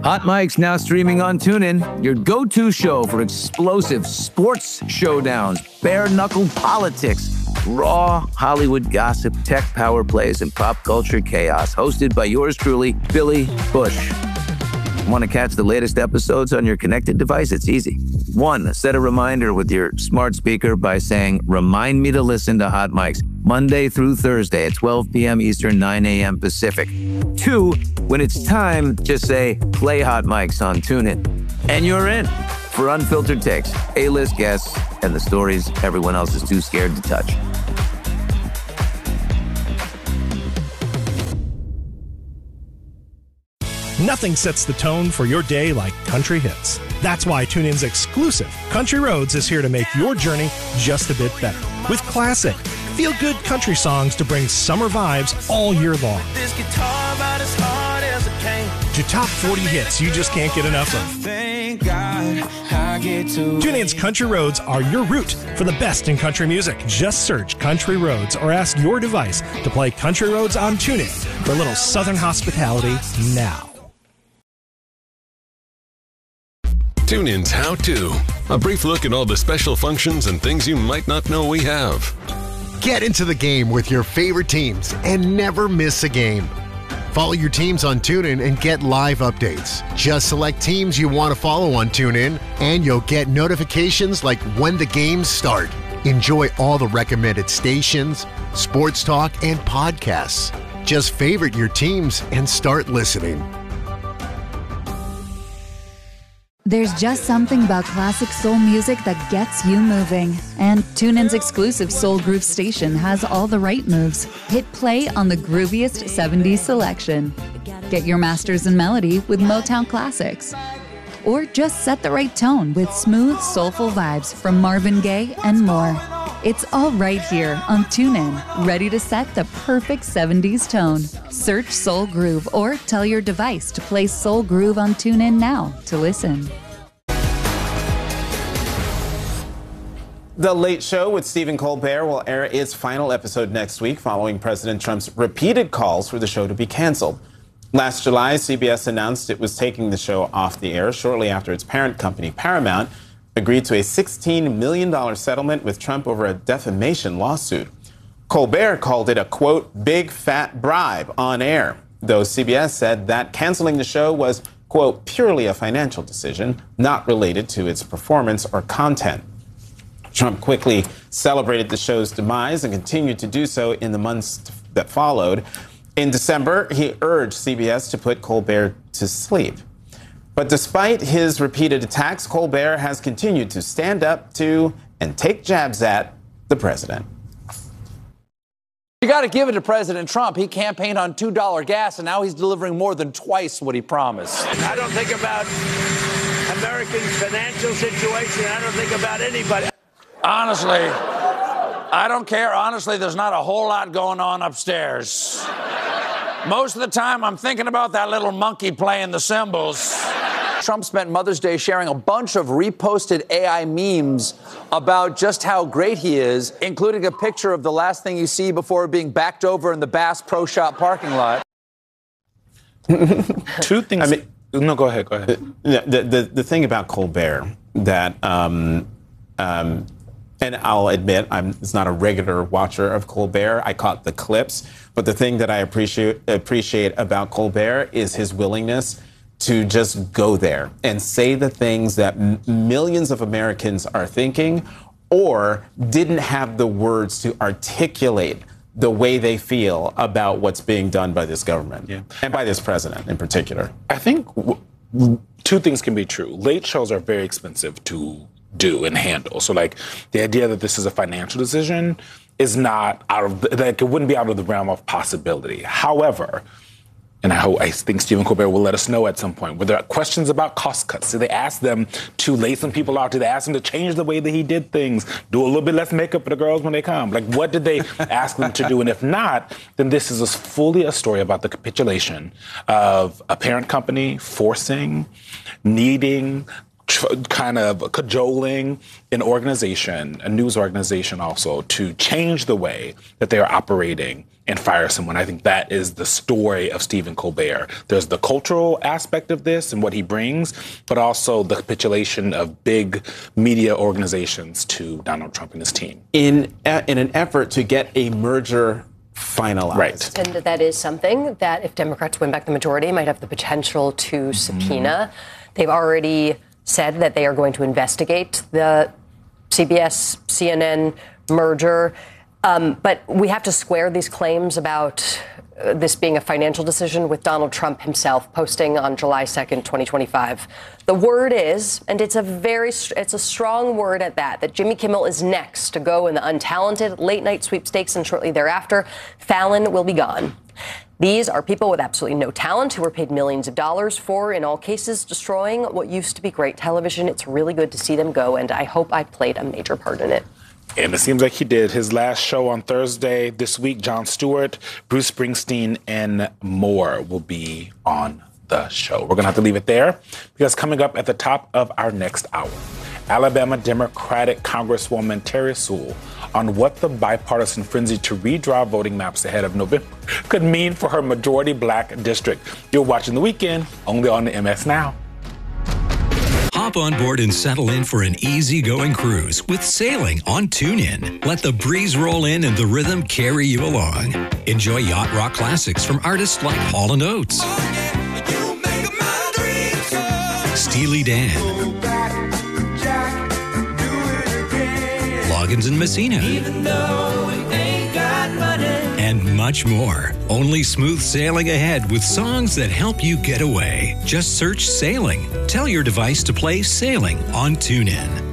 Hot Mic's now streaming on TuneIn, your go-to show for explosive sports showdowns, bare-knuckle politics, raw Hollywood gossip, tech power plays, and pop culture chaos. Hosted by yours truly, Billy Bush. Want to catch the latest episodes on your connected device? It's easy. 1, set a reminder with your smart speaker by saying, "Remind me to listen to Hot Mics Monday through Thursday at 12 p.m. Eastern, 9 a.m. Pacific." 2, when it's time, just say, "Play Hot Mics on TuneIn." And you're in for unfiltered takes, A-list guests, and the stories everyone else is too scared to touch. Nothing sets the tone for your day like country hits. That's why TuneIn's exclusive Country Roads is here to make your journey just a bit better. With classic, feel-good country songs to bring summer vibes all year long. This guitar about as hard as it can. To top 40 hits you just can't get enough of. Thank God I get to. TuneIn's Country Roads are your route for the best in country music. Just search Country Roads or ask your device to play Country Roads on TuneIn for a little southern hospitality now. TuneIn's How To. A brief look at all the special functions and things you might not know we have. Get into the game with your favorite teams and never miss a game. Follow your teams on TuneIn and get live updates. Just select teams you want to follow on TuneIn, and you'll get notifications like when the games start. Enjoy all the recommended stations, sports talk, and podcasts. Just favorite your teams and start listening. There's just something about classic soul music that gets you moving. And TuneIn's exclusive Soul Groove station has all the right moves. Hit play on the grooviest 70s selection. Get your masters in melody with Motown classics. Or just set the right tone with smooth, soulful vibes from Marvin Gaye and more. It's all right here on TuneIn, ready to set the perfect 70s tone. Search Soul Groove or tell your device to play Soul Groove on TuneIn now to listen. The Late Show with Stephen Colbert will air its final episode next week following President Trump's repeated calls for the show to be canceled. Last July, CBS announced it was taking the show off the air shortly after its parent company, Paramount, agreed to a $16 million settlement with Trump over a defamation lawsuit. Colbert called it a, quote, big fat bribe on air, though CBS said that canceling the show was, quote, purely a financial decision, not related to its performance or content. Trump quickly celebrated the show's demise and continued to do so in the months that followed. In December, he urged CBS to put Colbert to sleep. But despite his repeated attacks, Colbert has continued to stand up to and take jabs at the president. You got to give it to President Trump. He campaigned on $2 gas, and now he's delivering more than twice what he promised. I don't think about Americans' financial situation. I don't think about anybody. Honestly, I don't care. Honestly, there's not a whole lot going on upstairs. Most of the time, I'm thinking about that little monkey playing the cymbals. Trump spent Mother's Day sharing a bunch of reposted AI memes about just how great he is, including a picture of the last thing you see before being backed over in the Bass Pro Shop parking lot. Two things. I mean, no, go ahead. The thing about Colbert that, and I'll admit, it's not a regular watcher of Colbert. I caught the clips, but the thing that I appreciate about Colbert is his willingness to just go there and say the things that millions of Americans are thinking or didn't have the words to articulate the way they feel about what's being done by this government and by this president in particular. I think two things can be true. Late shows are very expensive to do and handle. So, like, the idea that this is a financial decision is not out of, like, it wouldn't be out of the realm of possibility. However, and I think Stephen Colbert will let us know at some point, were there questions about cost cuts? Did they ask them to lay some people out? Did they ask them to change the way that he did things, do a little bit less makeup for the girls when they come? Like, what did they ask them to do? And if not, then this is fully a story about the capitulation of a parent company forcing, needing, kind of cajoling an organization, a news organization also, to change the way that they are operating and fire someone. I think that is the story of Stephen Colbert. There's the cultural aspect of this and what he brings, but also the capitulation of big media organizations to Donald Trump and his team. In an effort to get a merger finalized. Right. And that is something that, if Democrats win back the majority, might have the potential to subpoena. They've already said that they are going to investigate the CBS-CNN merger. But we have to square these claims about this being a financial decision with Donald Trump himself posting on July 2nd, 2025. The word is, and it's a strong word at that Jimmy Kimmel is next to go in the untalented late-night sweepstakes, and shortly thereafter, Fallon will be gone. These are people with absolutely no talent who were paid millions of dollars for, in all cases, destroying what used to be great television. It's really good to see them go, and I hope I played a major part in it. And it seems like he did. His last show on Thursday this week, Jon Stewart, Bruce Springsteen, and more will be on the show. We're going to have to leave it there because coming up at the top of our next hour, Alabama Democratic Congresswoman Terry Sewell on what the bipartisan frenzy to redraw voting maps ahead of November could mean for her majority black district. You're watching The Weekend only on the MS Now. Hop on board and settle in for an easygoing cruise with sailing on TuneIn. Let the breeze roll in and the rhythm carry you along. Enjoy yacht rock classics from artists like Hall & Oates, Steely Dan, Loggins and Messina, and much more. Only smooth sailing ahead with songs that help you get away. Just search Sailing. Tell your device to play Sailing on TuneIn.